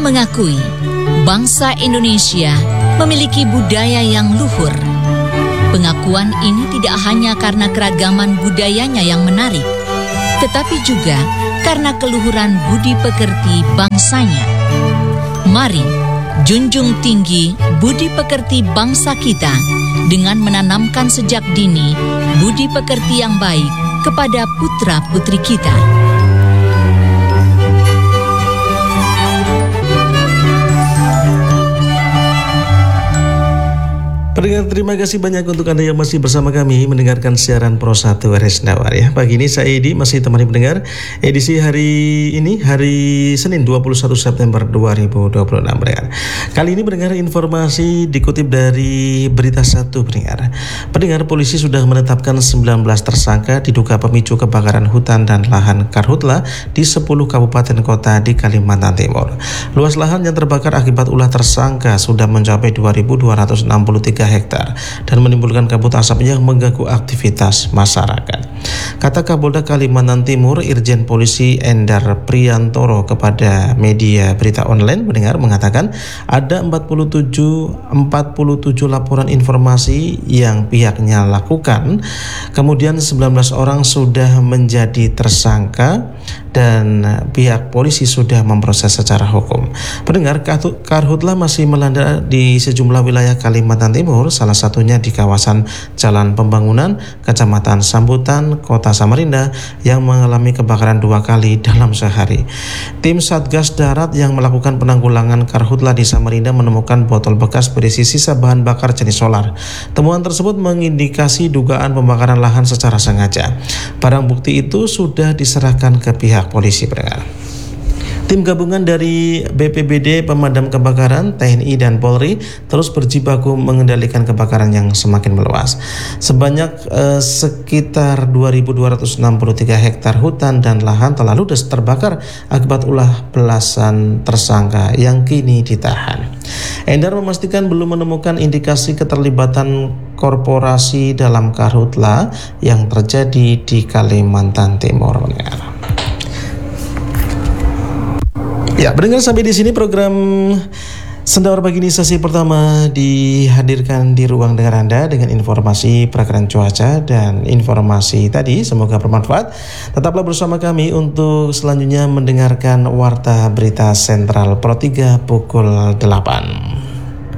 mengakui bangsa Indonesia memiliki budaya yang luhur. Pengakuan ini tidak hanya karena keragaman budayanya yang menarik, tetapi juga karena keluhuran budi pekerti bangsanya. Mari junjung tinggi budi pekerti bangsa kita dengan menanamkan sejak dini budi pekerti yang baik kepada putra-putri kita. Pendengar, terima kasih banyak untuk Anda yang masih bersama kami mendengarkan siaran Pro 1 RS Nawar ya. Pagi ini saya Edi masih temani pendengar edisi hari ini, hari Senin 21 September 2026 pendengar. Kali ini pendengar, informasi dikutip dari Berita 1 pendengar. Pendengar, polisi sudah menetapkan 19 tersangka diduga pemicu kebakaran hutan dan lahan karhutla di 10 kabupaten kota di Kalimantan Timur. Luas lahan yang terbakar akibat ulah tersangka sudah mencapai 2.263 hektar dan menimbulkan kabut asap yang mengganggu aktivitas masyarakat. Kata Kapolda Kalimantan Timur Irjen Polisi Endar Priyantoro kepada media berita online mendengar mengatakan ada 47 laporan informasi yang pihaknya lakukan. Kemudian 19 orang sudah menjadi tersangka dan pihak polisi sudah memproses secara hukum. Pendengar, karhutla masih melanda di sejumlah wilayah Kalimantan Timur, salah satunya di kawasan Jalan Pembangunan, Kecamatan Sambutan, Kota Samarinda yang mengalami kebakaran 2 kali dalam sehari. Tim Satgas Darat yang melakukan penanggulangan karhutla di Samarinda menemukan botol bekas berisi sisa bahan bakar jenis solar. Temuan tersebut mengindikasi dugaan pembakaran lahan secara sengaja. Barang bukti itu sudah diserahkan ke pihak polisi pendengar. Tim gabungan dari BPBD, Pemadam Kebakaran, TNI, dan Polri terus berjibaku mengendalikan kebakaran yang semakin meluas. Sebanyak sekitar 2.263 hektar hutan dan lahan telah ludes terbakar akibat ulah belasan tersangka yang kini ditahan. Endar memastikan belum menemukan indikasi keterlibatan korporasi dalam karhutla yang terjadi di Kalimantan Timur. Ya, pendengar, sampai di sini program Sendawar Pagi ini sesi pertama dihadirkan di ruang dengar Anda dengan informasi perakiraan cuaca dan informasi tadi. Semoga bermanfaat. Tetaplah bersama kami untuk selanjutnya mendengarkan Warta Berita Sentral Pro 3 pukul 8.